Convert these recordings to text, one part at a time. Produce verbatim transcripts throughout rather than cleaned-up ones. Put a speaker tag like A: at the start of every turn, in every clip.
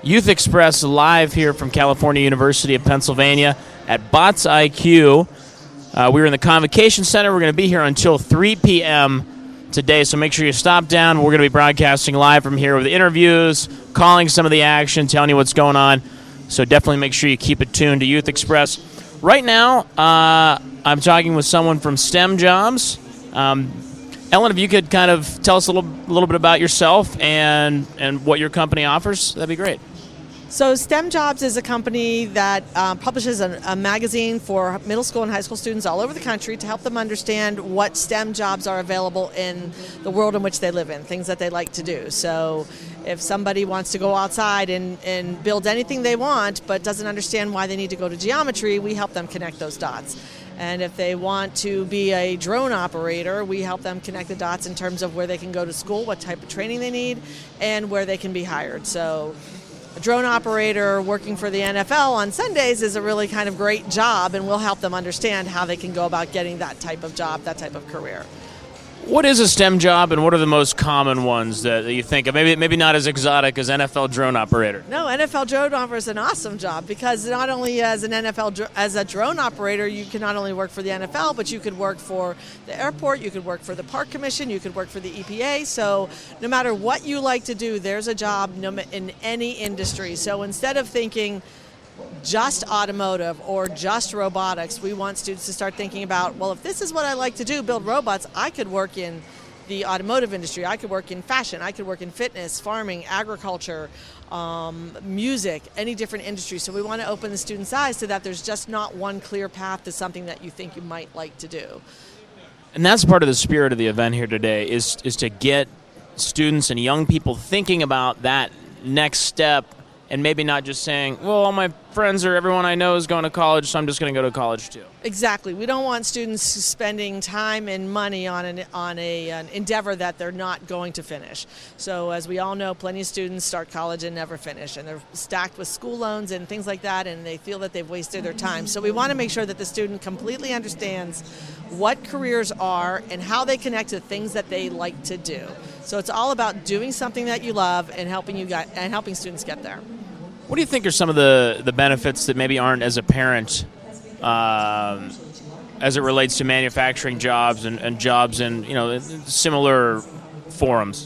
A: Youth Express live here from California University of Pennsylvania at Bots I Q. Uh, we're in the Convocation Center. We're going to be here until three p.m. today, so make sure you stop down. We're going to be broadcasting live from here with interviews, calling some of the action, telling you what's going on. So definitely make sure you keep it tuned to Youth Express. Right now, uh, I'm talking with someone from STEM Jobs. Um, Ellen, if you could kind of tell us a little, little bit about yourself and, and what your company offers, that'd be great.
B: So STEM Jobs is a company that uh, publishes a, a magazine for middle school and high school students all over the country to help them understand what STEM jobs are available in the world in which they live in, things that they like to do. So if somebody wants to go outside and, and build anything they want but doesn't understand why they need to go to geometry, we help them connect those dots. And if they want to be a drone operator, we help them connect the dots in terms of where they can go to school, what type of training they need, and where they can be hired. So a drone operator working for the N F L on Sundays is a really kind of great job, and we'll help them understand how they can go about getting that type of job, that type of career.
A: What is a STEM job, and what are the most common ones that you think of? Maybe maybe not as exotic as N F L drone operator.
B: No, N F L drone operator is an awesome job because not only as an N F L as a drone operator, you can not only work for the N F L, but you could work for the airport, you could work for the Park Commission, you could work for the E P A. So no matter what you like to do, there's a job in any industry. So instead of thinking just automotive or just robotics, we want students to start thinking about, well, if this is what I like to do, build robots, I could work in the automotive industry, I could work in fashion, I could work in fitness, farming, agriculture, um, music, any different industry. So we want to open the students' eyes so that there's just not one clear path to something that you think you might like to do.
A: And that's part of the spirit of the event here today, is is to get students and young people thinking about that next step. And maybe not just saying, well, all my friends or everyone I know is going to college, so I'm just going to go to college too.
B: Exactly. We don't want students spending time and money on an on a an endeavor that they're not going to finish. So as we all know, plenty of students start college and never finish, and they're stacked with school loans and things like that, and they feel that they've wasted their time. So we want to make sure that the student completely understands what careers are and how they connect to things that they like to do. So it's all about doing something that you love and helping you get, and helping students get there.
A: What do you think are some of the, the benefits that maybe aren't as apparent um, as it relates to manufacturing jobs and, and jobs in, you know, similar forums?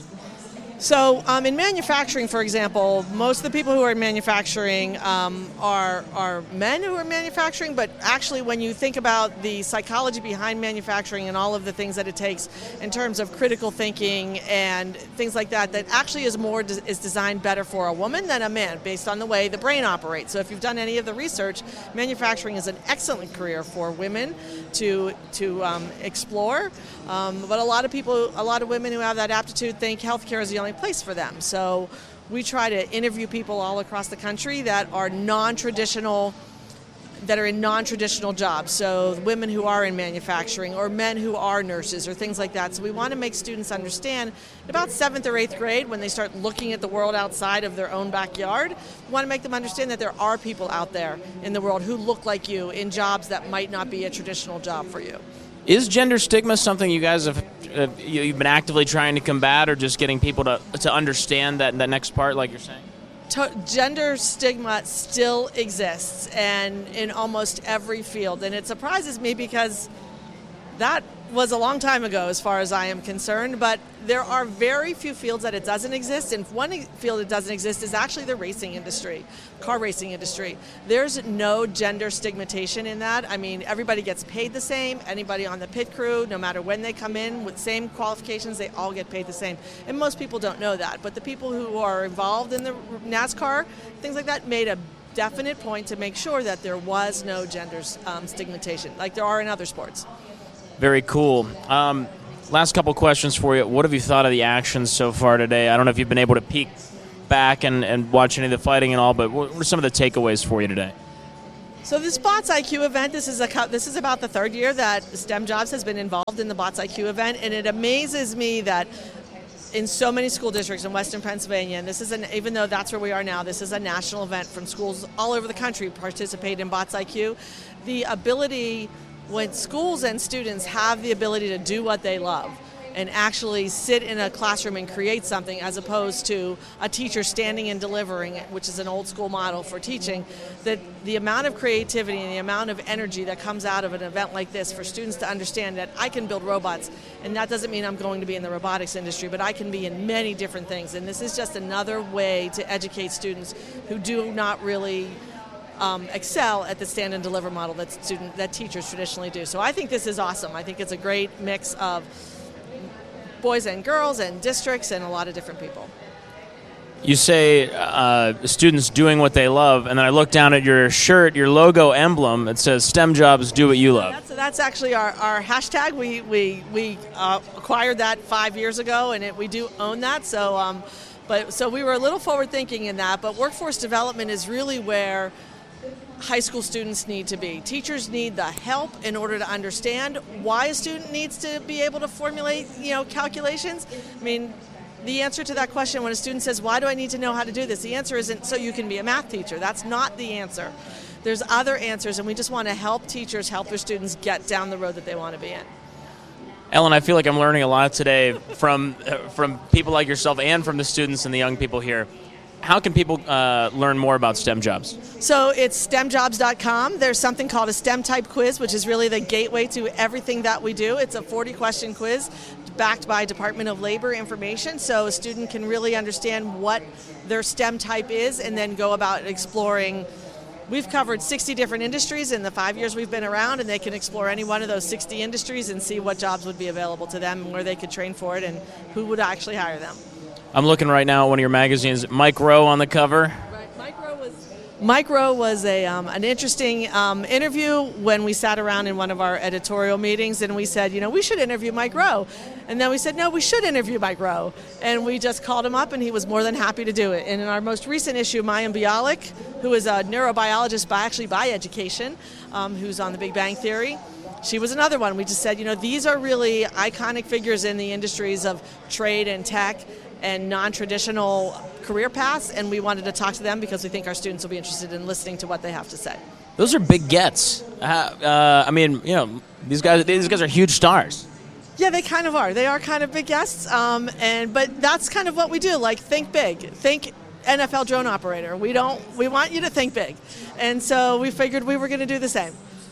B: So um, in manufacturing, for example, most of the people who are in manufacturing um, are, are men who are manufacturing, but actually when you think about the psychology behind manufacturing and all of the things that it takes in terms of critical thinking and things like that, that actually is more de- is designed better for a woman than a man based on the way the brain operates. So if you've done any of the research, manufacturing is an excellent career for women to, to um, explore. Um, but a lot of people, a lot of women who have that aptitude think healthcare is the only place for them. So we try to interview people all across the country that are non-traditional, that are in non-traditional jobs. So women who are in manufacturing or men who are nurses or things like that. So we want to make students understand about seventh or eighth grade when they start looking at the world outside of their own backyard, we want to make them understand that there are people out there in the world who look like you in jobs that might not be a traditional job for you.
A: Is gender stigma something you guys have uh, you've been actively trying to combat, or just getting people to to understand that that next part, like you're saying?
B: To, gender stigma still exists, and in almost every field, and it surprises me because that was a long time ago as far as I am concerned, but there are very few fields that it doesn't exist, and one field that doesn't exist is actually the racing industry, car racing industry. There's no gender stigmatization in that. I mean, everybody gets paid the same. Anybody on the pit crew, no matter when they come in with same qualifications, they all get paid the same. And most people don't know that, but the people who are involved in the NASCAR, things like that, made a definite point to make sure that there was no gender um, stigmatization, like there are in other sports.
A: Very cool. Um, last couple questions for you. What have you thought of the actions so far today? I don't know if you've been able to peek back and, and watch any of the fighting and all, but what are some of the takeaways for you today?
B: So this Bots I Q event, this is a this is about the third year that STEM Jobs has been involved in the Bots I Q event, and it amazes me that in so many school districts in Western Pennsylvania, and this is an, even though that's where we are now, this is a national event from schools all over the country participate in Bots I Q. The ability, when schools and students have the ability to do what they love, and actually sit in a classroom and create something, as opposed to a teacher standing and delivering it, which is an old school model for teaching, that the amount of creativity and the amount of energy that comes out of an event like this for students to understand that I can build robots, and that doesn't mean I'm going to be in the robotics industry, but I can be in many different things. And this is just another way to educate students who do not really Um, excel at the stand and deliver model that student that teachers traditionally do. So I think this is awesome. I think it's a great mix of boys and girls and districts and a lot of different people.
A: You say uh, students doing what they love, and then I look down at your shirt, your logo emblem. It says STEM jobs, do what you love.
B: That's, that's actually our, our hashtag. We we we uh, acquired that five years ago, and it, we do own that. So, um, but so we were a little forward thinking in that. But workforce development is really where high school students need to be. Teachers need the help in order to understand why a student needs to be able to formulate, you know, calculations. I mean, the answer to that question when a student says, why do I need to know how to do this? The answer isn't so you can be a math teacher. That's not the answer. There's other answers, and we just want to help teachers help their students get down the road that they want to be in.
A: Ellen, I feel like I'm learning a lot today from uh, from people like yourself and from the students and the young people here. How can people uh, learn more about STEM jobs?
B: So it's stem jobs dot com. There's something called a STEM type quiz, which is really the gateway to everything that we do. It's a forty question quiz backed by Department of Labor information, so a student can really understand what their STEM type is and then go about exploring. We've covered sixty different industries in the five years we've been around, and they can explore any one of those sixty industries and see what jobs would be available to them and where they could train for it and who would actually hire them.
A: I'm looking right now at one of your magazines. Mike Rowe on the cover.
B: Right. Mike Rowe was, Mike Rowe was a, um, an interesting um, interview when we sat around in one of our editorial meetings, and we said, you know, we should interview Mike Rowe. And then we said, no, we should interview Mike Rowe. And we just called him up, and he was more than happy to do it. And in our most recent issue, Mayim Bialik, who is a neurobiologist by actually by education, um, who's on The Big Bang Theory, she was another one. We just said, you know, these are really iconic figures in the industries of trade and tech and non-traditional career paths, and we wanted to talk to them because we think our students will be interested in listening to what they have to say.
A: Those are big gets. Uh, uh, I mean, you know, these guys these guys are huge stars.
B: Yeah, they kind of are. They are kind of big guests, um, and but that's kind of what we do. Like, think big. Think N F L drone operator. We don't. We want you to think big, and so we figured we were going to do the same.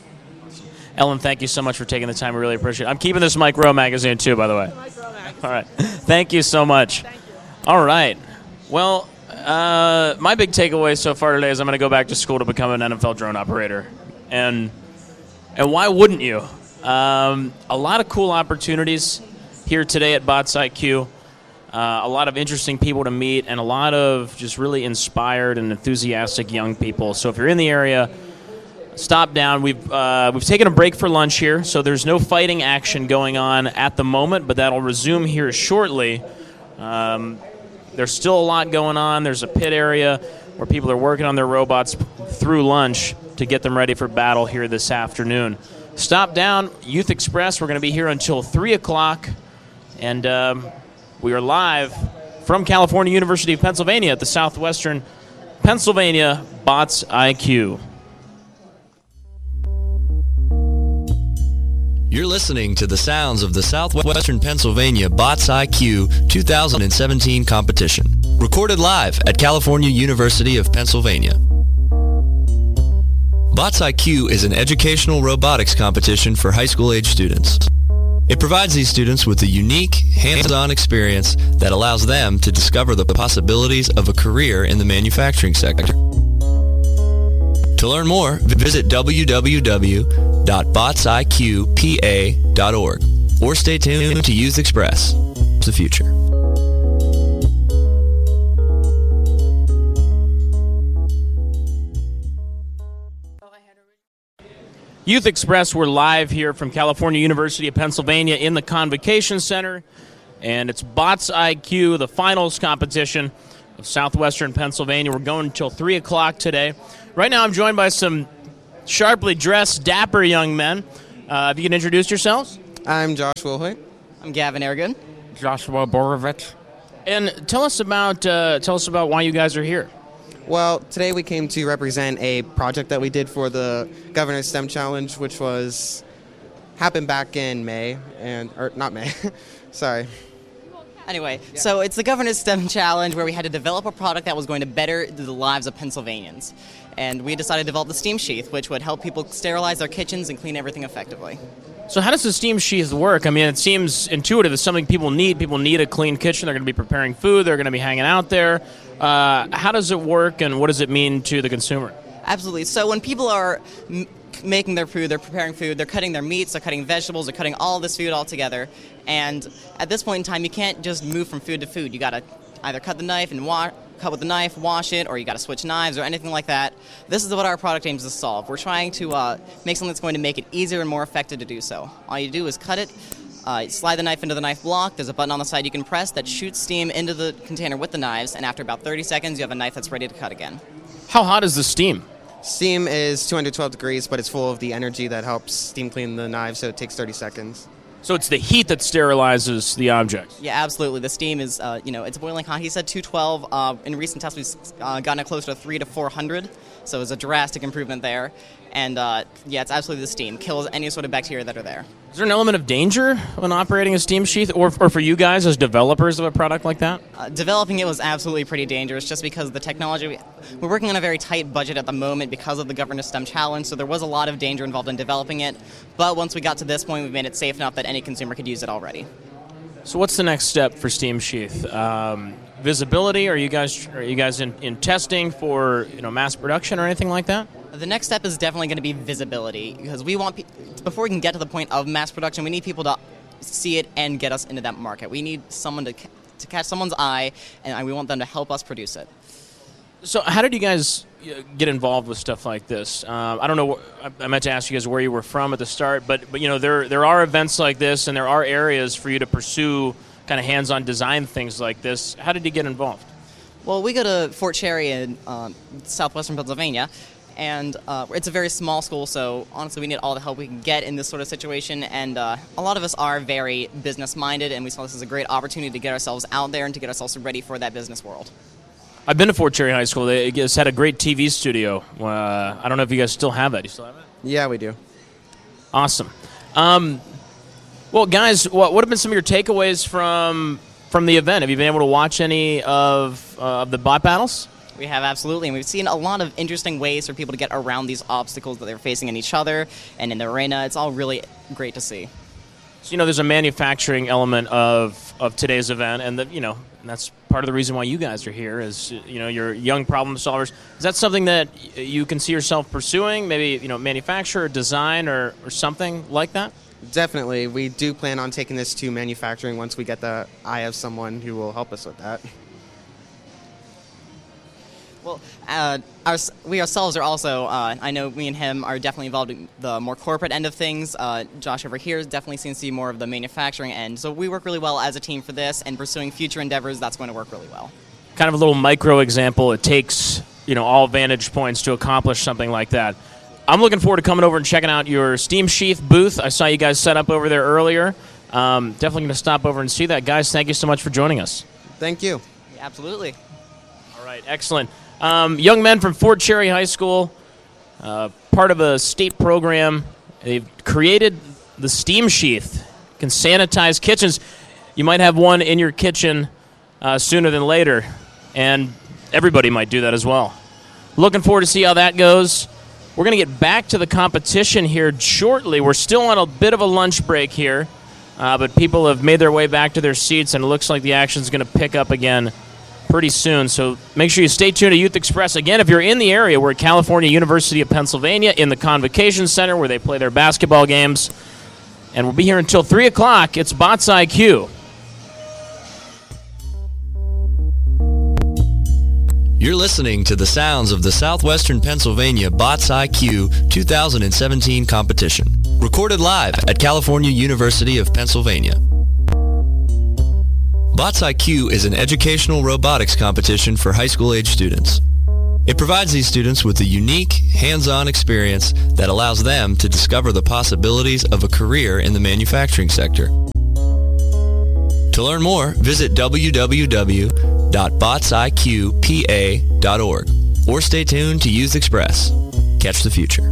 A: Ellen, thank you so much for taking the time. We really appreciate it. I'm keeping this Mike Rowe magazine too, by the way.
B: Mike Rowe magazine.
A: All right. Thank you so much.
B: Thank you.
A: All right. Well, uh, my big takeaway so far today is I'm going to go back to school to become an N F L drone operator, and and why wouldn't you? Um, a lot of cool opportunities here today at Bots I Q. Uh, a lot of interesting people to meet, and a lot of just really inspired and enthusiastic young people. So if you're in the area, stop down. We've uh, we've taken a break for lunch here, so there's no fighting action going on at the moment, but that'll resume here shortly. Um, there's still a lot going on. There's a pit area where people are working on their robots through lunch to get them ready for battle here this afternoon. Stop down, Youth Express. We're going to be here until three o'clock, and um, we are live from California University of Pennsylvania at the Southwestern Pennsylvania Bots I Q.
C: You're listening to the sounds of the Southwestern Pennsylvania Bots I Q two thousand seventeen competition, recorded live at California University of Pennsylvania. Bots I Q is an educational robotics competition for high school age students. It provides these students with a unique, hands-on experience that allows them to discover the possibilities of a career in the manufacturing sector. To learn more, visit w w w dot bots i q p a dot org or stay tuned to Youth Express, the future.
A: Youth Express, we're live here from California University of Pennsylvania in the Convocation Center, and it's Bots I Q, the finals competition of Southwestern Pennsylvania. We're going until three o'clock today. Right now I'm joined by some sharply dressed, dapper young men. Uh, if you can introduce yourselves.
D: I'm Josh Wilhoit.
E: I'm Gavin Aragon.
F: Joshua Borovich.
A: And tell us about uh, tell us about why you guys are here.
D: Well, today we came to represent a project that we did for the Governor's STEM Challenge, which was happened back in May, and or not May, Sorry.
E: Anyway, so it's the Governor's STEM Challenge where we had to develop a product that was going to better the lives of Pennsylvanians. And we decided to develop the steam sheath, which would help people sterilize their kitchens and clean everything effectively.
A: So how does the steam sheath work? I mean, it seems intuitive. It's something people need. People need a clean kitchen. They're going to be preparing food. They're going to be hanging out there. Uh, how does it work, and what does it mean to the consumer?
E: Absolutely. So when people are m- making their food, they're preparing food, they're cutting their meats, they're cutting vegetables, they're cutting all this food all together. And at this point in time, you can't just move from food to food. You got to either cut the knife and wa- cut with the knife, wash it, or you got to switch knives or anything like that. This is what our product aims to solve. We're trying to uh, make something that's going to make it easier and more effective to do so. All you do is cut it, uh, slide the knife into the knife block. There's a button on the side you can press that shoots steam into the container with the knives, and after about thirty seconds, you have a knife that's ready to cut again.
A: How hot is the steam?
D: Steam is two hundred twelve degrees, but it's full of the energy that helps steam clean the knife, so it takes thirty seconds.
A: So it's the heat that sterilizes the object.
E: Yeah, absolutely. The steam is, uh, you know, it's boiling hot. He said two twelve. Uh, in recent tests, we've uh, gotten it closer to three to four hundred, so it's a drastic improvement there. And, uh, yeah, it's absolutely the steam. Kills any sort of bacteria that are there.
A: Is there an element of danger when operating a steam sheath, or, or for you guys as developers of a product like that?
E: Uh, developing it was absolutely pretty dangerous just because the technology, we, we're working on a very tight budget at the moment because of the Governor's STEM Challenge, so there was a lot of danger involved in developing it. But once we got to this point, we've made it safe enough that any consumer could use it already.
A: So what's the next step for Steam Sheath? Um, visibility? Are you guys are you guys in, in testing for you know mass production or anything like that?
E: The next step is definitely going to be visibility because we want, pe- before we can get to the point of mass production, we need people to see it and get us into that market. We need someone to, ca- to catch someone's eye, and we want them to help us produce it.
A: So how did you guys get involved with stuff like this? Uh, I don't know. I meant to ask you guys where you were from at the start, but but you know there there are events like this, and there are areas for you to pursue kind of hands-on design things like this. How did you get involved?
E: Well, we go to Fort Cherry in um, southwestern Pennsylvania, and uh, it's a very small school, so honestly we need all the help we can get in this sort of situation, and uh, a lot of us are very business-minded, and we saw this as a great opportunity to get ourselves out there and to get ourselves ready for that business world.
A: I've been to Fort Cherry High School. They just had a great T V studio. Uh, I don't know if you guys still have that. Do you still have it?
D: Yeah, we do.
A: Awesome. Um, well, guys, what, what have been some of your takeaways from from the event? Have you been able to watch any of uh, of the bot battles?
E: We have, absolutely, and we've seen a lot of interesting ways for people to get around these obstacles that they're facing in each other and in the arena. It's all really great to see.
A: So, you know, there's a manufacturing element of, of today's event, and the, you know, and that's part of the reason why you guys are here. Is you know, you're young problem solvers. Is that something that you can see yourself pursuing? Maybe you know, manufacture, or design, or, or something like that.
D: Definitely, we do plan on taking this to manufacturing once we get the eye of someone who will help us with that.
E: Well, uh, our, we ourselves are also, uh, I know me and him are definitely involved in the more corporate end of things. Uh, Josh over here definitely seems to be more of the manufacturing end. So we work really well as a team for this, and pursuing future endeavors, that's going to work really well.
A: Kind of a little micro example. It takes, you know, all vantage points to accomplish something like that. I'm looking forward to coming over and checking out your Steam Sheath booth. I saw you guys set up over there earlier. Um, definitely going to stop over and see that. Guys, thank you so much for joining us.
D: Thank you.
E: Yeah, absolutely.
A: All right, excellent. Um, young men from Fort Cherry High School, uh, part of a state program. They've created the Steam Sheath. Can sanitize kitchens. You might have one in your kitchen uh, sooner than later, and everybody might do that as well. Looking forward to see how that goes. We're going to get back to the competition here shortly. We're still on a bit of a lunch break here, uh, but people have made their way back to their seats, and it looks like the action's going to pick up again pretty soon. So make sure you stay tuned to Youth Express. Again, if you're in the area, we're at California University of Pennsylvania in the Convocation Center where they play their basketball games. And we'll be here until three o'clock. It's Bots I Q.
C: You're listening to the sounds of the Southwestern Pennsylvania Bots I Q two thousand seventeen competition. Recorded live at California University of Pennsylvania. Bots I Q is an educational robotics competition for high school age students. It provides these students with a unique, hands-on experience that allows them to discover the possibilities of a career in the manufacturing sector. To learn more, visit w w w dot bots i q p a dot org or stay tuned to Youth Express. Catch the future.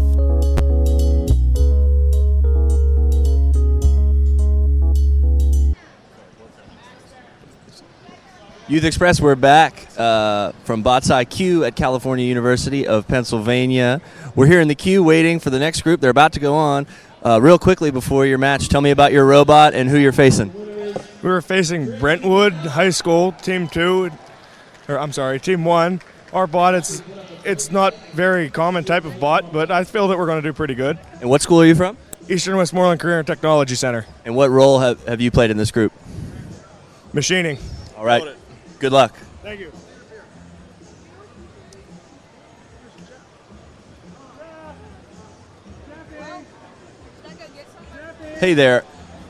C: Youth Express, we're back uh, from Bots I Q at California University of Pennsylvania. We're here in the queue waiting for the next group. They're about to go on. Uh, real quickly before your match, tell me about your robot and who you're facing.
G: We were facing Brentwood High School, Team Two, or I'm sorry, Team One. Our bot, it's it's not very common type of bot, but I feel that we're going to do pretty good.
C: And what school are you from?
G: Eastern Westmoreland Career and Technology Center.
C: And what role have, have you played in this group?
G: Machining.
C: All right. Good luck.
G: Thank you.
C: Hey there.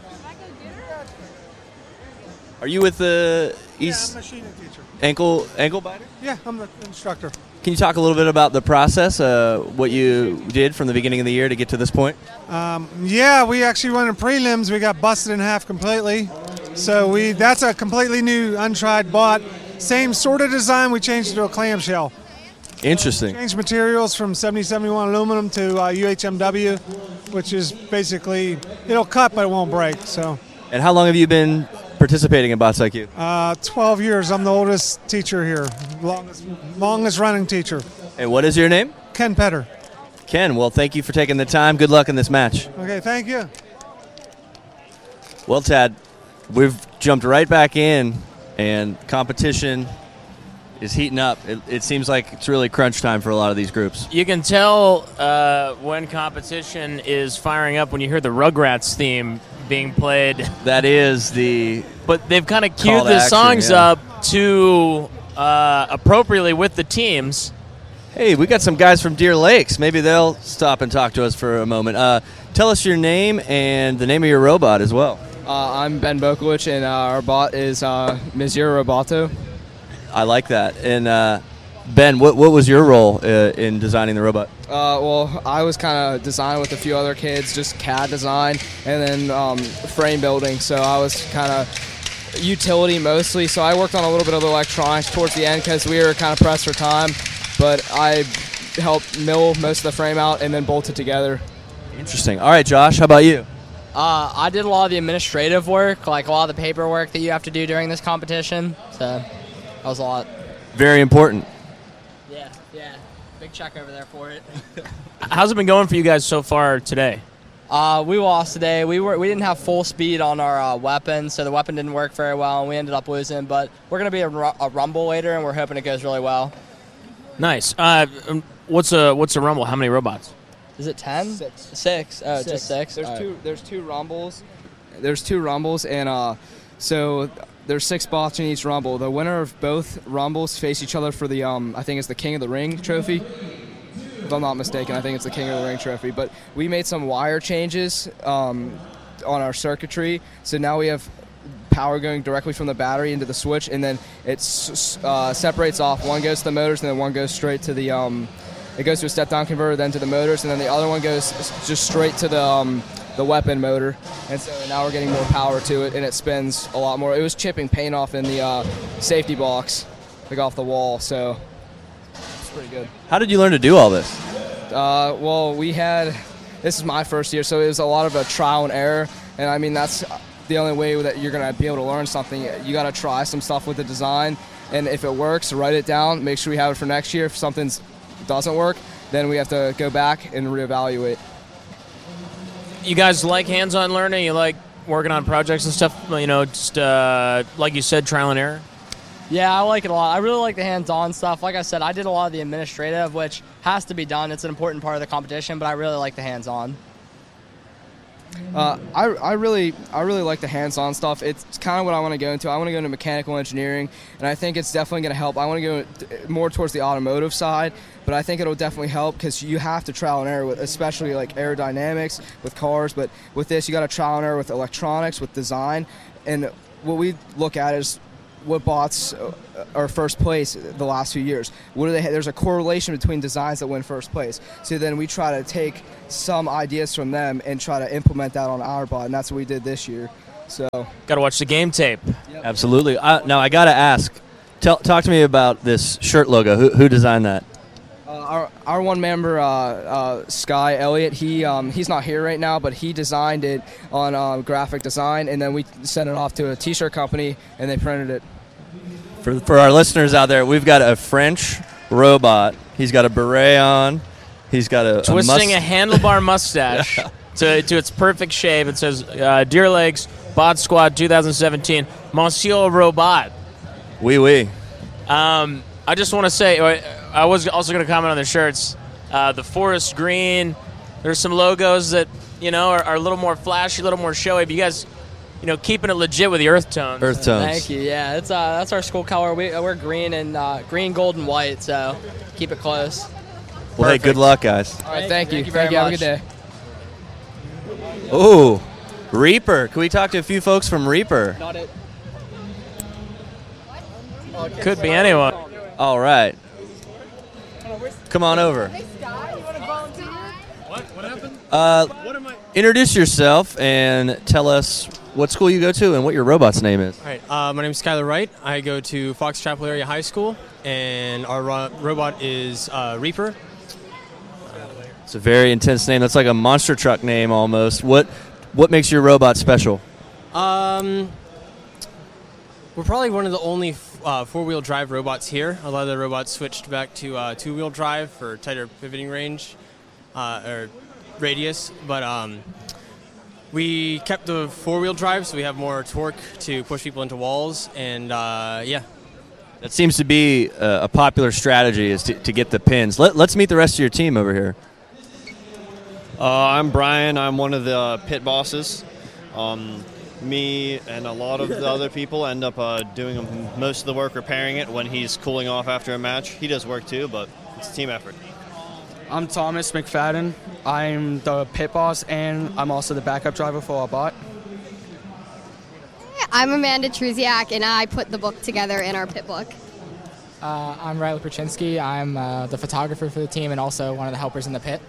C: Are you with the East
H: Yeah, I'm a machining teacher.
C: Ankle Ankle Biter?
H: Yeah, I'm the instructor.
C: Can you talk a little bit about the process, uh, what you did from the beginning of the year to get to this point?
H: Um, yeah, we actually went in prelims. We got busted in half completely. So we that's a completely new, untried bot. Same sort of design. We changed it to a clamshell.
C: Interesting.
H: Changed materials from seventy seventy-one aluminum to uh, U H M W, which is basically, it'll cut but it won't break. So.
C: And how long have you been participating in Bots I Q?
H: Uh, twelve years. I'm the oldest teacher here, longest, longest running teacher.
C: And what is your name?
H: Ken Petter.
C: Ken, well, thank you for taking the time. Good luck in this match.
H: Okay, thank you.
C: Well, Tad, we've jumped right back in, and competition is heating up. It, it seems like it's really crunch time for a lot of these groups.
A: You can tell uh, when competition is firing up when you hear the Rugrats theme being played.
C: That is the...
A: But they've kind of
C: Call
A: queued
C: to
A: the
C: action,
A: songs
C: yeah.
A: up to uh, appropriately with the teams.
C: Hey, we got some guys from Deer Lakes. Maybe they'll stop and talk to us for a moment. Uh, tell us your name and the name of your robot as well.
I: Uh, I'm Ben Bokolich, and uh, our bot is uh, Mizir Roboto.
C: I like that. And uh, Ben, what what was your role uh, in designing the robot?
I: Uh, well, I was kind of designing with a few other kids, just C A D design, and then um, frame building. So I was kind of utility mostly. So I worked on a little bit of electronics towards the end because we were kind of pressed for time. But I helped mill most of the frame out and then bolt it together.
C: Interesting. All right, Josh, how about you?
J: Uh, I did a lot of the administrative work, like a lot of the paperwork that you have to do during this competition. So that was a lot.
C: Very important.
J: Yeah, yeah. Big check over there for it.
A: How's it been going for you guys so far today?
J: Uh, we lost today. We were we didn't have full speed on our uh, weapon, so the weapon didn't work very well, and we ended up losing. But we're gonna be a, a rumble later, and we're hoping it goes really well.
A: Nice. Uh, um, what's a what's a rumble? How many robots?
J: Is it ten?
I: Six.
J: Six. Oh,
I: Six.
J: just six.
I: There's
J: All
I: two.
J: right.
I: There's two rumbles. There's two rumbles, and uh, so there's six bots in each rumble. The winner of both rumbles face each other for the um, I think it's the King of the Ring trophy. If I'm not mistaken, I think it's the King of the Ring trophy. But we made some wire changes um, on our circuitry, so now we have power going directly from the battery into the switch, and then it uh, separates off. One goes to the motors, and then one goes straight to the. Um, it goes to a step-down converter, then to the motors, and then the other one goes just straight to the um, the weapon motor. And so now we're getting more power to it, and it spins a lot more. It was chipping paint off in the uh, safety box, like off the wall. So it's pretty good.
C: How did you learn to do all this?
I: Uh, well, we had. This is my first year, so it was a lot of a trial and error, and I mean that's. The only way that you're going to be able to learn something, you got to try some stuff with the design, and if it works, write it down, make sure we have it for next year. If something doesn't work, then we have to go back and reevaluate.
A: You guys like hands-on learning? You like working on projects and stuff? You know, just uh, like you said, trial and error?
J: Yeah, I like it a lot. I really like the hands-on stuff. Like I said, I did a lot of the administrative, which has to be done. It's an important part of the competition, but I really like the hands-on.
I: Uh, I, I really I really like the hands-on stuff. It's kind of what I want to go into. I want to go into mechanical engineering, and I think it's definitely going to help. I want to go more towards the automotive side, but I think it'll definitely help because you have to trial and error with, especially like aerodynamics with cars. But with this, you got to trial and error with electronics, with design, and what we look at is what bots are first place the last few years. What do they? There's a correlation between designs that win first place. So then we try to take some ideas from them and try to implement that on our bot, and that's what we did this year. So
A: got to watch the game tape.
I: Yep.
C: Absolutely. Uh, now I got to ask. Tell, talk to me about this shirt logo. Who, who designed that?
I: Uh, our our one member, uh, uh, Sky Elliott, he um, he's not here right now, but he designed it on uh, graphic design, and then we sent it off to a T-shirt company, and they printed it.
C: For, for our listeners out there, we've got a French robot. He's got a beret on. He's got a
A: Twisting
C: a,
A: a,
C: must-
A: handlebar mustache to, to its perfect shape. It says, uh, Deer Legs, Bot Squad twenty seventeen, Monsieur Robot.
C: Oui, oui.
A: Um, I just want to say, I was also going to comment on the shirts. Uh, the forest green, there's some logos that, you know, are, are a little more flashy, a little more showy, but you guys, you know, keeping it legit with the earth tones.
C: Earth tones.
J: Thank you. Yeah, it's uh, that's our school color. We, we're green and uh, green, gold, and white, so keep it close.
C: Well, hey, good luck, guys.
J: All right, thank,
I: Thank
J: you.
I: you very
J: Thank
I: much.
J: you. Have a good day.
C: Oh, Reaper. Can we talk to a few folks from Reaper?
J: Not it.
A: Could be anyone.
C: All right. Come on over.
K: What? What happened?
C: Uh,
K: What am I?
C: introduce yourself and tell us what school you go to and what your robot's name is.
K: All right. Uh, my name is Skylar Wright. I go to Fox Chapel Area High School, and our ro- robot is uh, Reaper.
C: It's a very intense name. That's like a monster truck name almost. What what makes your robot special?
K: Um, we're probably one of the only uh, four-wheel drive robots here. A lot of the robots switched back to uh, two-wheel drive for tighter pivoting range uh, or radius, but um, we kept the four-wheel drive, so we have more torque to push people into walls, and uh, yeah.
C: That seems to be a, a popular strategy is to, to get the pins. Let, let's meet the rest of your team over here.
L: Uh, I'm Brian. I'm one of the pit bosses. Um, me and a lot of the other people end up uh, doing most of the work repairing it when he's cooling off after a match. He does work too, but it's a team effort.
I: I'm Thomas McFadden. I'm the pit boss, and I'm also the backup driver for our bot.
M: I'm Amanda Truziak, and I put the book together in our pit book.
N: Uh, I'm Riley Perchinsky. I'm uh, the photographer for the team and also one of the helpers in the pit.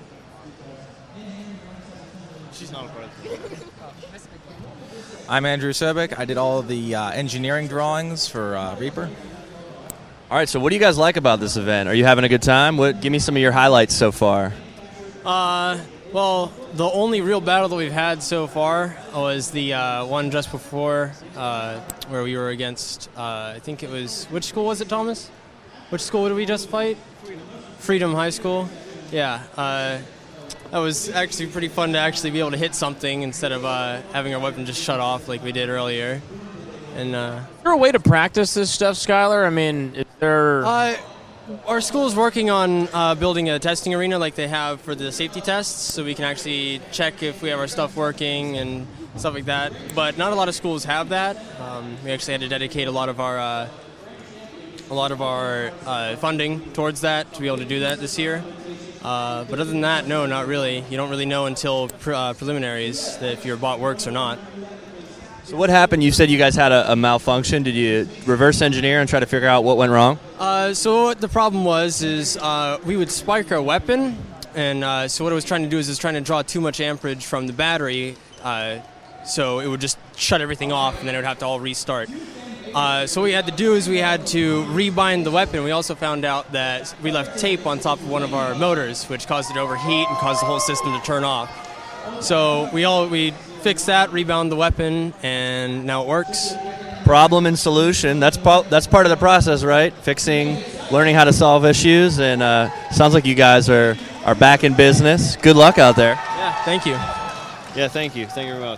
L: She's not a part of the team.
O: I'm Andrew Sobek. I did all of the uh, engineering drawings for uh, Reaper.
C: All right, so what do you guys like about this event? Are you having a good time? What? Give me some of your highlights so far.
K: Uh, well, the only real battle that we've had so far was the uh, one just before, uh, where we were against. Uh, I think it was which school was it, Thomas? Which school did we just fight? Freedom. Freedom High School. Yeah. Uh, that was actually pretty fun to actually be able to hit something instead of uh, having our weapon just shut off like we did earlier. And uh,
A: Is there a way to practice this stuff, Skylar? I mean, is there...
K: Uh, our school is working on uh, building a testing arena like they have for the safety tests, so we can actually check if we have our stuff working and stuff like that. But not a lot of schools have that. Um, we actually had to dedicate a lot of our uh, a lot of our uh, funding towards that to be able to do that this year. Uh, but other than that, no, not really. You don't really know until pre- uh, preliminaries that if your bot works or not.
C: So what happened? You said you guys had a, a malfunction. Did you reverse engineer and try to figure out what went wrong?
K: Uh, so what the problem was is uh, we would spike our weapon, and uh, so what it was trying to do is it was trying to draw too much amperage from the battery, uh, so it would just shut everything off, and then it would have to all restart. Uh, so what we had to do is we had to rebind the weapon. We also found out that we left tape on top of one of our motors, which caused it to overheat and caused the whole system to turn off. So we all we fixed that, rebound the weapon, and now it works.
C: Problem and solution. That's po- that's part of the process, right? Fixing, learning how to solve issues, and uh, sounds like you guys are, are back in business. Good luck out there.
K: Yeah, thank you.
L: Yeah, thank you. Thank you very much.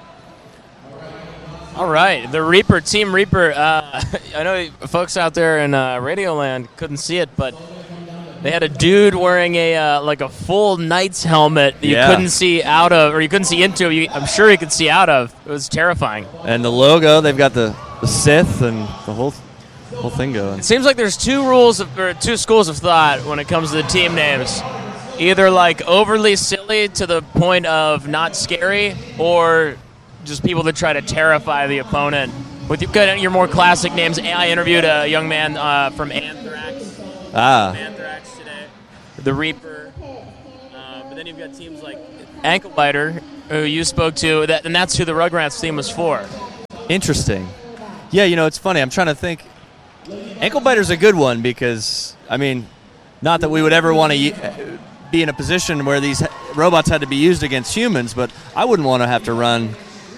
A: All right, the Reaper, Team Reaper. Uh, I know folks out there in uh, Radioland couldn't see it, but they had a dude wearing a uh, like a full Knight's helmet that you
C: Yeah.
A: couldn't see out of, or you couldn't see into. You, I'm sure you could see out of. It was terrifying.
C: And the logo, they've got the, the Sith and the whole whole thing going.
A: It seems like there's two rules of, or two schools of thought when it comes to the team names. Either like overly silly to the point of not scary, or just people that try to terrify the opponent. With your, kind of your more classic names, I interviewed a young man uh, from Anthrax.
C: Ah.
A: From Anthrax today. The Reaper. Uh, but then you've got teams like Ankle Biter, who you spoke to, that, and that's who the Rugrats theme was for.
C: Interesting. Yeah, you know, it's funny. I'm trying to think. Ankle Biter's a good one because, I mean, not that we would ever want to be in a position where these robots had to be used against humans, but I wouldn't want to have to run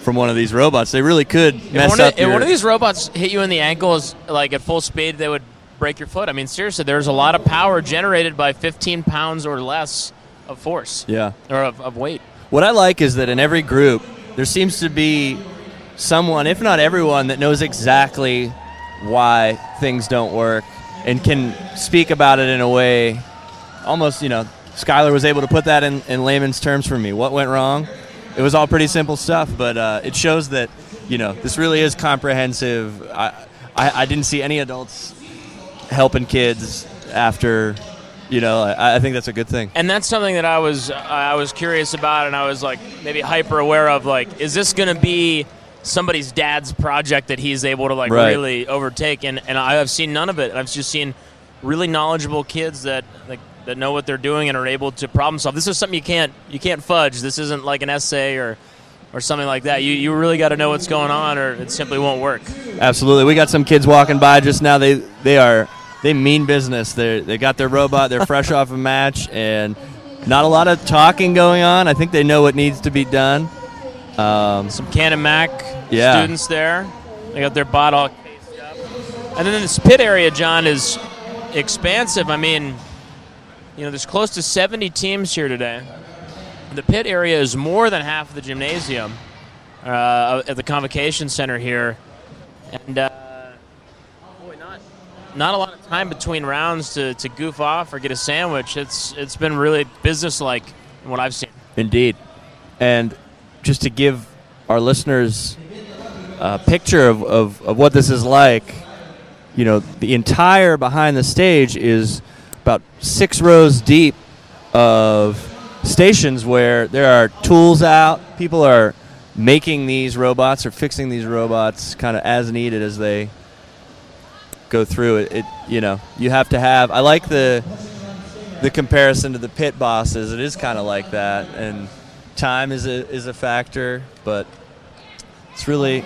C: from one of these robots. They really could
A: If
C: mess
A: one,
C: up
A: of,
C: your...
A: if one of these robots hit you in the ankles, like at full speed, they would break your foot. I mean, seriously, there's a lot of power generated by fifteen pounds or less of force.
C: Yeah.
A: Or of, of weight.
C: What I like is that in every group, there seems to be someone, if not everyone, that knows exactly why things don't work and can speak about it in a way almost, you know, Skylar was able to put that in, in layman's terms for me. What went wrong? It was all pretty simple stuff, but uh, it shows that, you know, this really is comprehensive. I, I, I didn't see any adults helping kids after, you know, I, I think that's a good thing.
A: And that's something that I was I was curious about, and I was like maybe hyper aware of. Like, is this going to be somebody's dad's project that he's able to like
C: Right.
A: really overtake? And and I have seen none of it. I've just seen really knowledgeable kids that like that know what they're doing and are able to problem solve. This is something you can't you can't fudge. This isn't like an essay or or something like that. You you really got to know what's going on, or it simply won't work.
C: Absolutely. We got some kids walking by just now. They they are they mean business. They they got their robot. They're fresh off a match, and not a lot of talking going on. I think they know what needs to be done. Um,
A: Some Canon Mac
C: Yeah.
A: students there. They got their bot all cased up. And then this pit area, John, is expansive. I mean, you know, there's close to seventy teams here today. The pit area is more than half of the gymnasium uh, at the Convocation Center here. And uh, boy, not not a lot of time between rounds to, to goof off or get a sandwich. It's It's been really businesslike from what I've seen.
C: Indeed. And just to give our listeners a picture of, of, of what this is like, you know, the entire behind the stage is about six rows deep of stations where there are tools out. People are making these robots or fixing these robots kind of as needed as they go through it. It, you know, you have to have. I like the the comparison to the pit bosses. It is kind of like that, and time is a is a factor, but it's really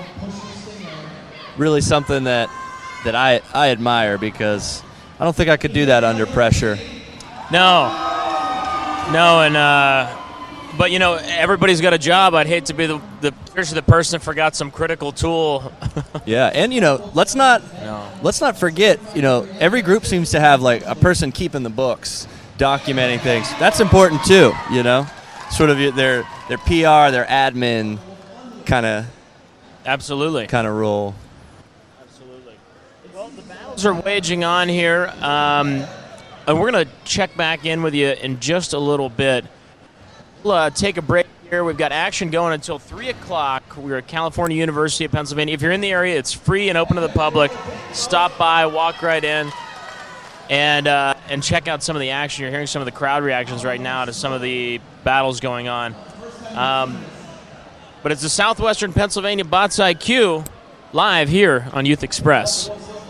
C: really something that that I I admire, because I don't think I could do that under pressure.
A: No, no, and uh, but you know, everybody's got a job. I'd hate to be the the, especially the person that forgot some critical tool.
C: Yeah, and you know, let's not
A: No.
C: let's not forget, you know, every group seems to have like a person keeping the books, documenting things. That's important too, you know, sort of their their P R, their admin kind of
A: Absolutely.
C: kind of role.
A: Absolutely. Well, the battles are waging on here, um, and we're going to check back in with you in just a little bit. We'll uh, take a break here. We've got action going until three o'clock. We're at California University of Pennsylvania. If you're in the area, it's free and open to the public. Stop by, walk right in, and uh, and check out some of the action. You're hearing some of the crowd reactions right now to some of the battles going on. Um, but it's the Southwestern Pennsylvania Bots I Q live here on Youth Express.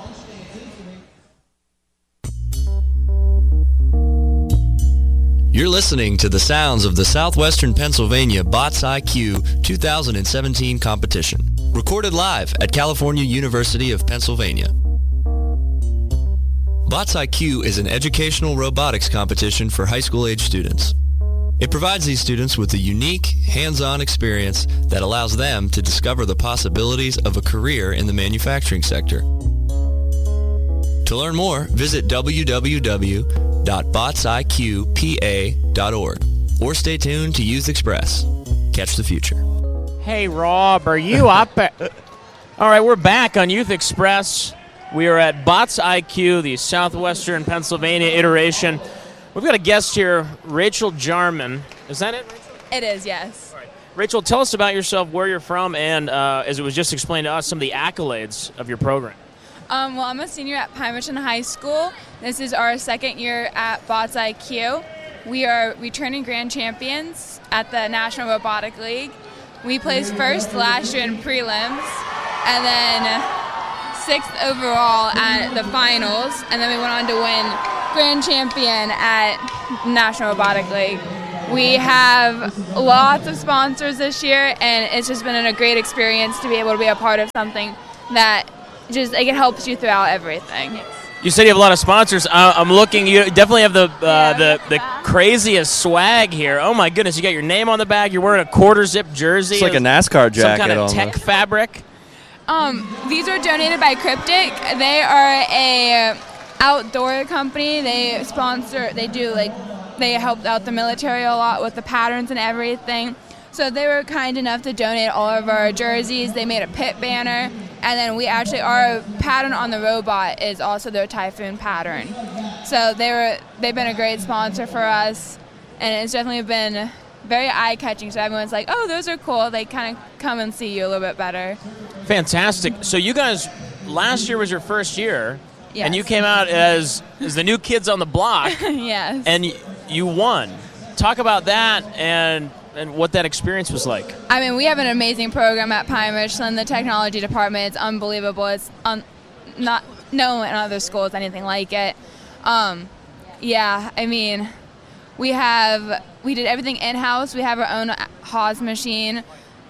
C: You're listening to the sounds of the Southwestern Pennsylvania Bots I Q two thousand seventeen competition, recorded live at California University of Pennsylvania. Bots I Q is an educational robotics competition for high school age students. It provides these students with a unique, hands-on experience that allows them to discover the possibilities of a career in the manufacturing sector. To learn more, visit w w w dot bots i q p a dot org or stay tuned to Youth Express. Catch the future.
A: Hey, Rob, are you up? At... All right, we're back on Youth Express. We are at Bots I Q, the Southwestern Pennsylvania iteration. We've got a guest here, Rachel Jarman. Is that it, Rachel?
P: It is, yes.
A: Rachel, tell us about yourself, where you're from, and uh, as it was just explained to us, some of the accolades of your program.
P: Um, well, I'm a senior at Pine Mission High School. This is our second year at Bots I Q. We are returning grand champions at the National Robotic League. We placed first last year in prelims, and then sixth overall at the finals, and then we went on to win grand champion at National Robotic League. We have lots of sponsors this year, and it's just been a great experience to be able to be a part of something that just like it helps you throughout everything.
A: You said you have a lot of sponsors. Uh, I'm looking. You definitely have the uh, the the craziest swag here. Oh my goodness! You got your name on the bag. You're wearing a quarter zip jersey.
C: It's like a NASCAR jacket.
A: Some kind of
C: almost.
A: tech fabric.
P: Um, these are donated by Cryptic. They are a outdoor company. They sponsor. They do like they help out the military a lot with the patterns and everything. So they were kind enough to donate all of our jerseys. They made a pit banner. And then we actually, our pattern on the robot is also their Typhoon pattern. So they were, they've been a great sponsor for us, and it's definitely been very eye-catching. So everyone's like, oh, those are cool. They kind of come and see you a little bit better.
A: Fantastic. So you guys, last year was your first year,
P: Yes.
A: and you came out as, as the new kids on the block,
P: Yes.
A: and y- you won. Talk about that and and what that experience was like.
P: I mean, we have an amazing program at Pine Richland. The technology department is unbelievable. It's un- not no in other schools anything like it. Um, yeah, I mean, we have we did everything in house. We have our own Haas machine,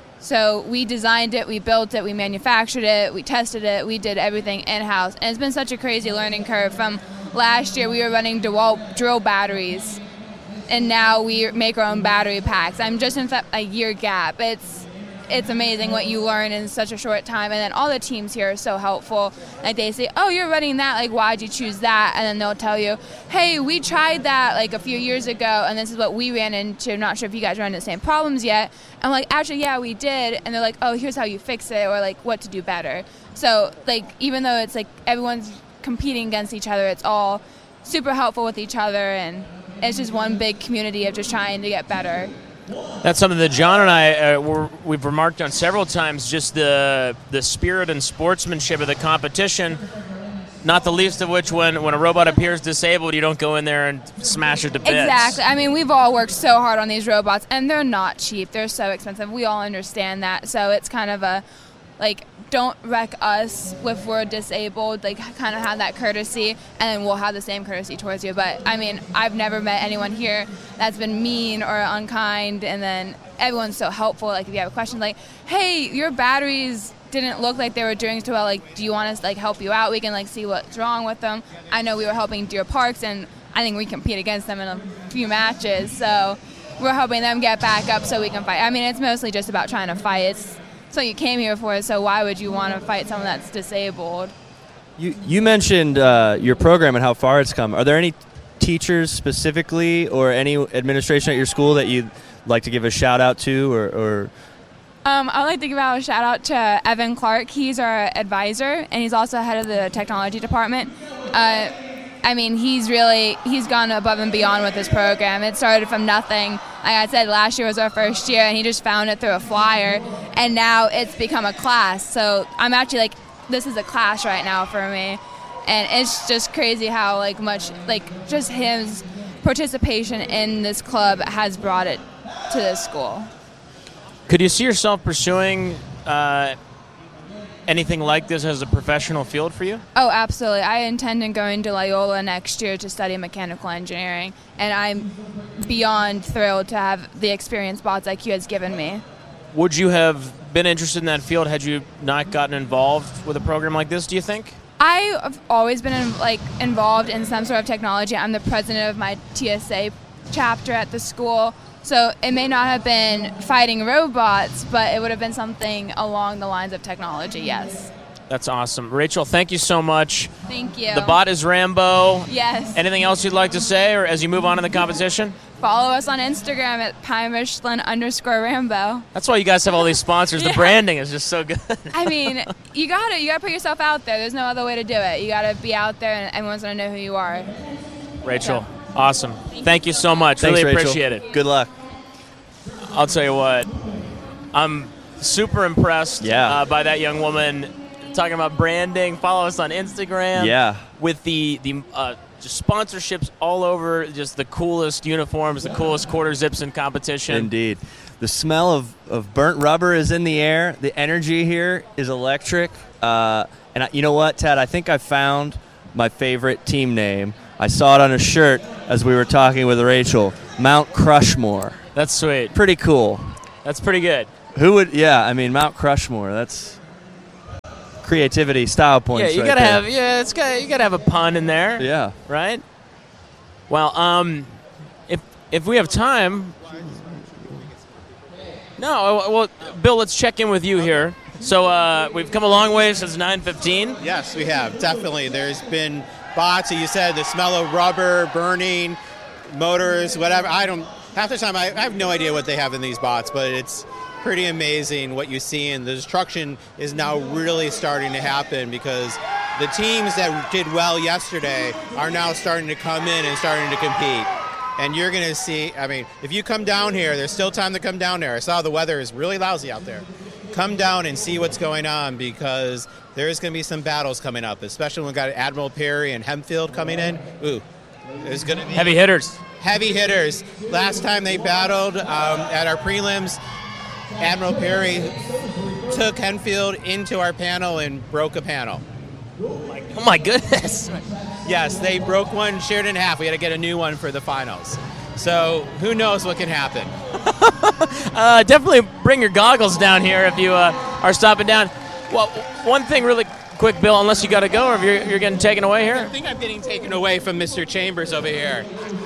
P: so we designed it, we built it, we manufactured it, we tested it, we did everything in house, and it's been such a crazy learning curve. From last year, we were running DeWalt drill batteries. And now we make our own battery packs. I'm just in a year gap. It's it's amazing what you learn in such a short time. And then all the teams here are so helpful. Like they say, oh, you're running that. Like, why'd you choose that? And then they'll tell you, hey, we tried that like a few years ago, and this is what we ran into. I'm not sure if you guys run into the same problems yet. I'm like, actually, yeah, we did. And they're like, oh, here's how you fix it, or like what to do better. So like even though it's like everyone's competing against each other, it's all super helpful with each other, and it's just one big community of just trying to get better.
A: That's something that John and I uh, were, we've remarked on several times. Just the the spirit and sportsmanship of the competition. Not the least of which, when when a robot appears disabled, you don't go in there and smash it to bits.
P: Exactly. I mean, we've all worked so hard on these robots, and they're not cheap. They're so expensive. We all understand that. So it's kind of a like, don't wreck us if we're disabled, like kind of have that courtesy, and then we'll have the same courtesy towards you. But I mean, I've never met anyone here that's been mean or unkind, and then everyone's so helpful. Like if you have a question like, hey, your batteries didn't look like they were doing so well, like do you want us to like help you out? We can like see what's wrong with them. I know we were helping Deer Parks, and I think we compete against them in a few matches, so we're helping them get back up so we can fight. I mean, it's mostly just about trying to fight. It's so you came here for it, so why would you want to fight someone that's disabled?
C: You you mentioned uh, your program and how far it's come. Are there any teachers specifically or any administration at your school that you'd like to give a shout out to, or, or
P: Um, I'd like to give out a shout out to Evan Clark. He's our advisor, and he's also head of the technology department. Uh, I mean, he's really, he's gone above and beyond with this program. It started from nothing. Like I said, last year was our first year, and he just found it through a flyer, and now it's become a class. So I'm actually like, this is a class right now for me, and it's just crazy how like much, like just his participation in this club has brought it to this school.
A: Could you see yourself pursuing uh, anything like this as a professional field for you?
P: Oh, absolutely. I intend on going to Loyola next year to study mechanical engineering, and I'm beyond thrilled to have the experience Bots I Q has given me.
A: Would you have been interested in that field had you not gotten involved with a program like this, do you think?
P: I've always been in, like involved in some sort of technology. I'm the president of my T S A chapter at the school, so it may not have been fighting robots, but it would have been something along the lines of technology, yes.
A: That's awesome. Rachel, thank you so much.
P: Thank you.
A: The bot is Rambo.
P: Yes.
A: Anything else you'd like to say, or as you move on in the competition?
P: Follow us on Instagram at PineMichelin underscore Rambo.
A: That's why you guys have all these sponsors.
P: Yeah.
A: The branding is just so good.
P: I mean, you gotta you gotta put yourself out there. There's no other way to do it. You gotta be out there, and everyone's gonna know who you are.
A: Rachel, awesome. Thank, Thank you so much.
C: Thanks,
A: really
C: Rachel.
A: appreciate it.
C: Good luck.
A: I'll tell you what, I'm super impressed
C: Yeah.
A: uh, by that young woman talking about branding. Follow us on Instagram.
C: Yeah.
A: With the the uh, just sponsorships all over, just the coolest uniforms, the coolest quarter zips in competition.
C: Indeed. The smell of, of burnt rubber is in the air. The energy here is electric. Uh, and I, you know what, Ted? I think I found my favorite team name. I saw it on a shirt as we were talking with Rachel. Mount Crushmore.
A: That's sweet.
C: Pretty cool.
A: That's pretty good.
C: Who would, yeah, I mean, Mount Crushmore, that's
Q: creativity style points.
A: Yeah, you
Q: right
A: gotta
Q: there.
A: have yeah, it's got you gotta have a pun in there.
Q: Yeah.
A: Right. Well, um, if if we have time, no. Well, Bill, let's check in with you here. So uh, we've come a long way since nine fifteen.
R: Yes, we have, definitely. There's been bots, you said, the smell of rubber, burning, motors, whatever. I don't, half the time I, I have no idea what they have in these bots, but it's pretty amazing what you see, and the destruction is now really starting to happen because the teams that did well yesterday are now starting to come in and starting to compete. And you're going to see, I mean, if you come down here, there's still time to come down there. I saw the weather is really lousy out there. Come down and see what's going on because there's going to be some battles coming up, especially when we got Admiral Perry and Hempfield coming in. Ooh, there's going to be
A: heavy hitters.
R: Heavy hitters. Last time they battled um, at our prelims, Admiral Perry took Hempfield into our panel and broke a panel.
A: Oh my goodness.
R: Yes, they broke one, shared it in half. We had to get a new one for the finals. So who knows what can happen.
A: uh, definitely bring your goggles down here if you uh, are stopping down. Well, one thing really quick, Bill, unless you got to go or if you're, you're getting taken away here.
R: I think I'm getting taken away from Mister Chambers over here.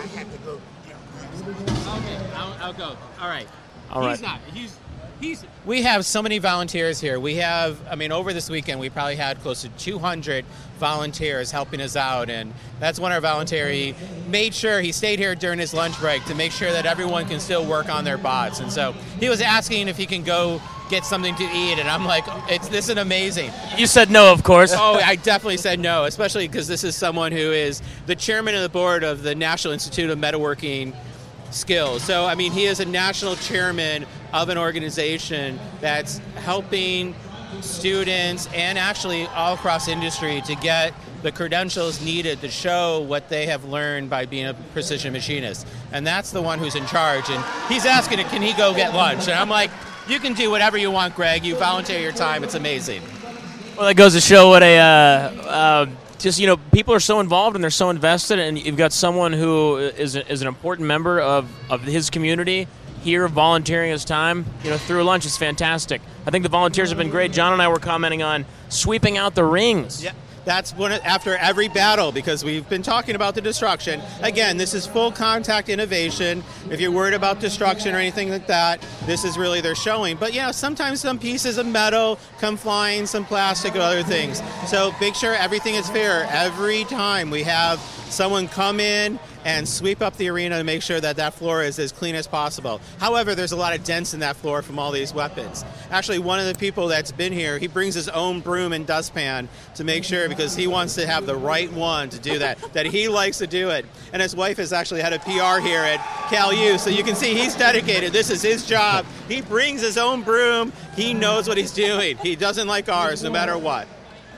R: Okay, I'll, I'll go. All right.
A: All right.
R: He's not. He's He's, we have so many volunteers here. We have, I mean, over this weekend, we probably had close to two hundred volunteers helping us out. And that's when our volunteer, he made sure he stayed here during his lunch break to make sure that everyone can still work on their bots. And so he was asking if he can go get something to eat. And I'm like, it's this is amazing.
A: You said no, of course.
R: Oh, I definitely said no, especially because this is someone who is the chairman of the board of the National Institute of Metalworking Skills. So, I mean, he is a national chairman of an organization that's helping students and actually all across industry to get the credentials needed to show what they have learned by being a precision machinist. And that's the one who's in charge. And he's asking, can he go get lunch? And I'm like, you can do whatever you want, Greg. You volunteer your time. It's amazing.
A: Well, that goes to show what a... Uh, uh, Just, you know, people are so involved and they're so invested, and you've got someone who is, a, is an important member of, of his community here volunteering his time, you know, through lunch is fantastic. I think the volunteers have been great. John and I were commenting on sweeping out the rings.
R: Yeah. That's when after every battle, because we've been talking about the destruction. Again, this is full contact innovation. If you're worried about destruction or anything like that, this is really their showing. But yeah, sometimes some pieces of metal come flying, some plastic or other things. So make sure everything is fair. Every time we have someone come in and sweep up the arena to make sure that that floor is as clean as possible. However, there's a lot of dents in that floor from all these weapons. Actually, one of the people that's been here, he brings his own broom and dustpan to make sure, because he wants to have the right one to do that, that he likes to do it. And his wife has actually had a P R here at Cal U, so you can see he's dedicated. This is his job. He brings his own broom. He knows what he's doing. He doesn't like ours, no matter what.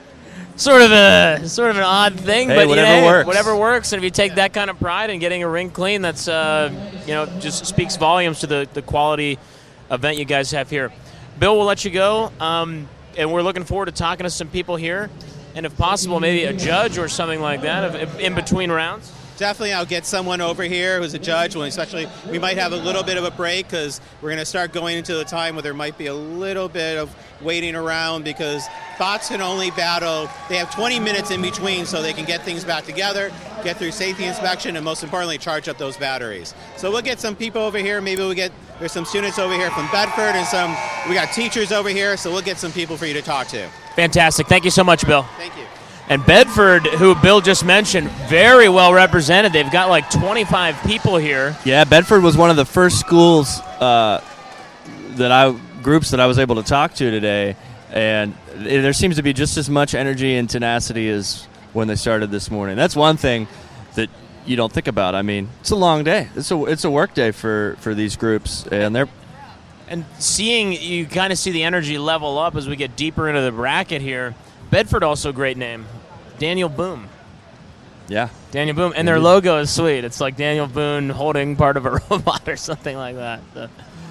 A: Sort of a sort of an odd thing,
Q: hey,
A: but
Q: whatever
A: you know,
Q: works.
A: whatever works. And if you take that kind of pride in getting a ring clean, that's uh, you know, just speaks volumes to the, the quality event you guys have here. Bill, we'll let you go, um, and we're looking forward to talking to some people here, and if possible, maybe a judge or something like that if, in between rounds.
R: Definitely, I'll get someone over here who's a judge. When especially, we might have a little bit of a break because we're going to start going into the time where there might be a little bit of waiting around, because bots can only battle. They have twenty minutes in between, so they can get things back together, get through safety inspection, and most importantly, charge up those batteries. So we'll get some people over here. Maybe we'll get there's some students over here from Bedford, and some we got teachers over here. So we'll get some people for you to talk to.
A: Fantastic. Thank you so much, Bill.
R: Thank you.
A: And Bedford, who Bill just mentioned, very well represented. They've got like twenty-five people here.
Q: Yeah, Bedford was one of the first schools uh, that I groups that I was able to talk to today, and there seems to be just as much energy and tenacity as when they started this morning. That's one thing that you don't think about. I mean, it's a long day. It's a it's a work day for, for these groups, and they're
A: and seeing you kind of see the energy level up as we get deeper into the bracket here. Bedford also a great name. Daniel Boone.
Q: Yeah.
A: Daniel Boone. And their logo is sweet. It's like Daniel Boone holding part of a robot or something like that. So,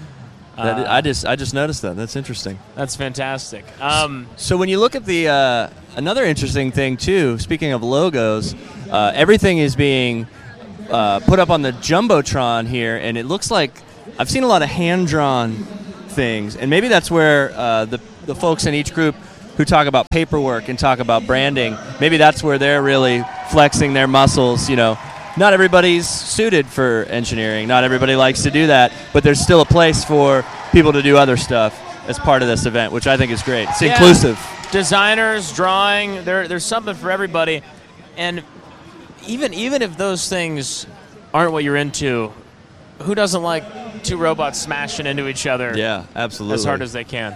A: uh,
Q: that I just I just noticed that. That's interesting.
A: That's fantastic. Um,
Q: so when you look at the uh, another interesting thing too, speaking of logos, uh, everything is being uh, put up on the Jumbotron here, and it looks like I've seen a lot of hand-drawn things, and maybe that's where uh, the the folks in each group who talk about paperwork and talk about branding, maybe that's where they're really flexing their muscles. You know, not everybody's suited for engineering. Not everybody likes to do that, but there's still a place for people to do other stuff as part of this event, which I think is great. It's
A: Yeah.
Q: inclusive.
A: Designers, drawing, there, there's something for everybody. And even even if those things aren't what you're into, who doesn't like two robots smashing into each other?
Q: Yeah, absolutely.
A: As hard as they can.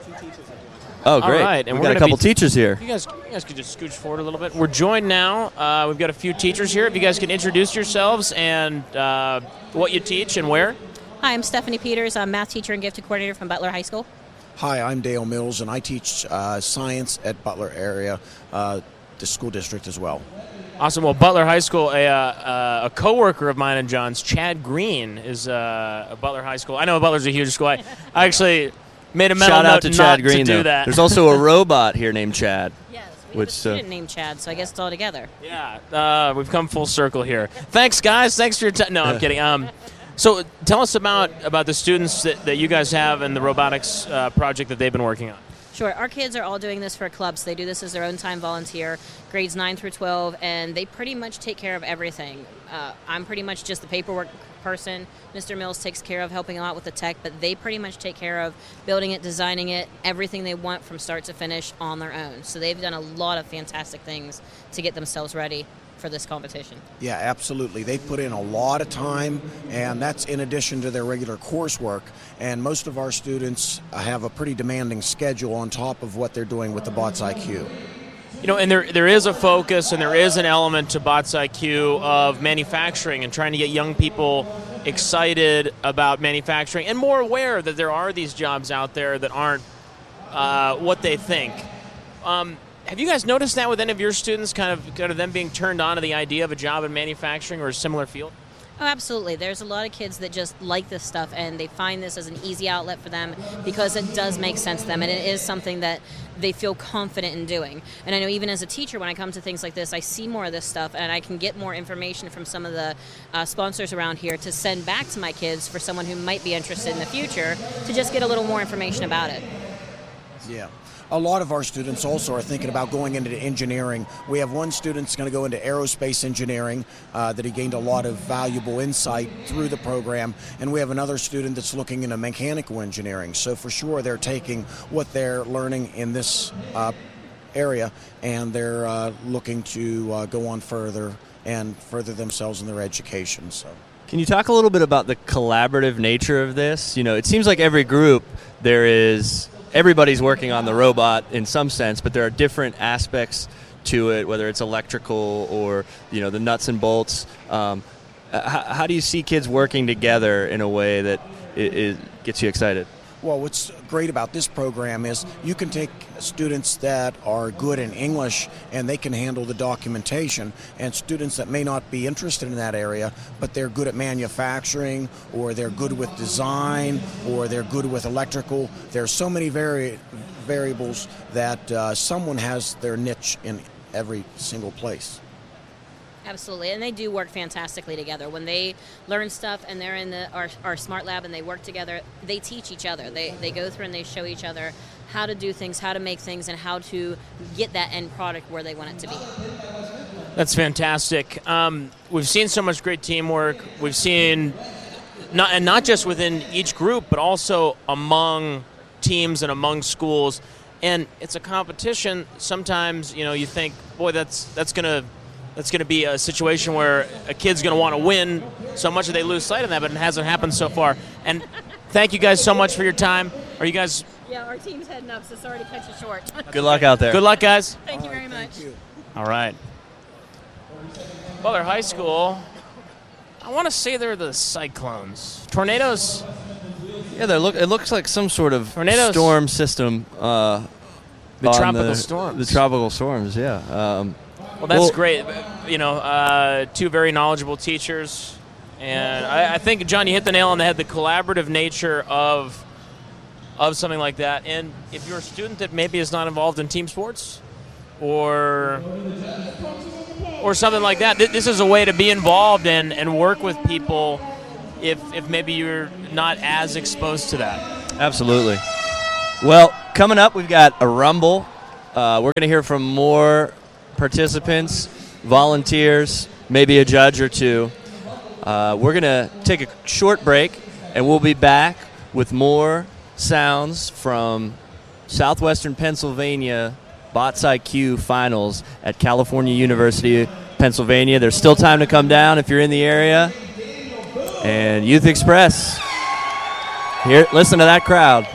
Q: Oh, great.
A: All right, and
Q: We've
A: we're
Q: got a
A: gonna
Q: couple
A: be-
Q: teachers here.
A: You guys, you guys could just scooch forward a little bit. We're joined now. Uh, we've got a few teachers here. If you guys can introduce yourselves and uh, what you teach and where.
S: Hi, I'm Stephanie Peters. I'm math teacher and gifted coordinator from Butler High School.
T: Hi, I'm Dale Mills, and I teach uh, science at Butler area, uh, the school district as well.
A: Awesome. Well, Butler High School, a, uh, uh, a coworker of mine and John's, Chad Green, is uh, a Butler High School. I know Butler's a huge school. I, I actually made a mental
Q: Shout
A: note
Q: out to
A: not
Q: Chad Green,
A: to do
Q: though.
A: that.
Q: There's also a robot here named Chad.
S: Yes,
Q: we which,
S: have a student uh, named Chad, so I guess it's all together.
A: Yeah, uh, we've come full circle here. Thanks, guys. Thanks for your time. No, I'm kidding. Um, so tell us about, about the students that, that you guys have and the robotics uh, project that they've been working on.
S: Sure. Our kids are all doing this for clubs. They do this as their own time volunteer, grades nine through twelve, and they pretty much take care of everything. Uh, I'm pretty much just the paperwork person. Mister Mills takes care of helping out with the tech, but they pretty much take care of building it, designing it, everything they want from start to finish on their own. So they've done a lot of fantastic things to get themselves ready for this competition.
T: Yeah, absolutely. They put in a lot of time, and that's in addition to their regular coursework. And most of our students have a pretty demanding schedule on top of what they're doing with the Bots I Q.
A: You know, and there there is a focus and there is an element to Bots I Q of manufacturing and trying to get young people excited about manufacturing and more aware that there are these jobs out there that aren't uh, what they think. Um, have you guys noticed that with any of your students, kind of, kind of them being turned on to the idea of a job in manufacturing or a similar field?
S: Oh, absolutely. There's a lot of kids that just like this stuff and they find this as an easy outlet for them because it does make sense to them and it is something that they feel confident in doing. And I know even as a teacher, when I come to things like this, I see more of this stuff and I can get more information from some of the uh, sponsors around here to send back to my kids for someone who might be interested in the future to just get a little more information about it.
T: Yeah. A lot of our students also are thinking about going into engineering. We have one student that's going to go into aerospace engineering uh, that he gained a lot of valuable insight through the program, and we have another student that's looking into mechanical engineering. So for sure they're taking what they're learning in this uh, area and they're uh, looking to uh, go on further and further themselves in their education. So.
Q: Can you talk a little bit about the collaborative nature of this? You know, it seems like every group there is... Everybody's working on the robot in some sense, but there are different aspects to it, whether it's electrical or, you know, the nuts and bolts. Um, how, how do you see kids working together in a way that it, it gets you excited?
T: Well, what's great about this program is you can take students that are good in English and they can handle the documentation, and students that may not be interested in that area, but they're good at manufacturing or they're good with design or they're good with electrical. There's so many vari- variables that uh, someone has their niche in every single place.
S: Absolutely, and they do work fantastically together. When they learn stuff and they're in the our, our smart lab and they work together, they teach each other. They they go through and they show each other how to do things, how to make things, and how to get that end product where they want it to be.
A: That's fantastic. Um, we've seen so much great teamwork. We've seen, not and not just within each group, but also among teams and among schools. And it's a competition. Sometimes, you know, you think, boy, that's that's gonna. That's going to be a situation where a kid's going to want to win so much that they lose sight of that, but it hasn't happened so far. And thank you guys so much for your time. Are you guys...
S: Yeah, our team's heading up, so sorry to cut you short.
Q: Good luck out there.
A: Good luck, guys.
S: Thank you very much.
A: All right. Butler High School, I want to say they're the Cyclones. Tornadoes...
Q: Yeah, they look. It looks like some sort of
A: Tornadoes.
Q: storm system. Uh,
A: The
Q: on
A: tropical
Q: the,
A: storms.
Q: The tropical storms, yeah. Um,
A: Well, that's great. You know, uh, two very knowledgeable teachers. And I, I think, John, you hit the nail on the head, the collaborative nature of of something like that. And if you're a student that maybe is not involved in team sports or or something like that, th- this is a way to be involved and, and work with people if, if maybe you're not as exposed to that.
Q: Absolutely. Well, coming up, we've got a Rumble Uh, we're going to hear from more participants, volunteers, maybe a judge or two. Uh, we're going to take a short break, and we'll be back with more sounds from Southwestern Pennsylvania Bots I Q Finals at California University, Pennsylvania. There's still time to come down if you're in the area. And Youth Express. Here, listen to that crowd.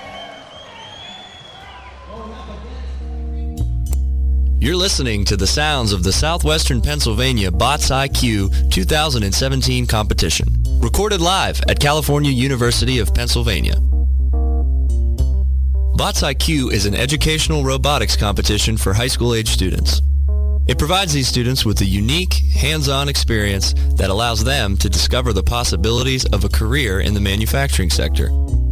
C: You're listening to the sounds of the Southwestern Pennsylvania Bots I Q two thousand seventeen competition, recorded live at California University of Pennsylvania. Bots I Q is an educational robotics competition for high school age students. It provides these students with a unique, hands-on experience that allows them to discover the possibilities of a career in the manufacturing sector.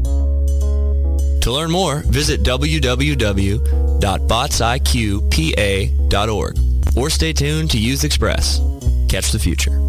C: To learn more, visit w w w dot bots i q p a dot org or stay tuned to Youth Express. Catch the future.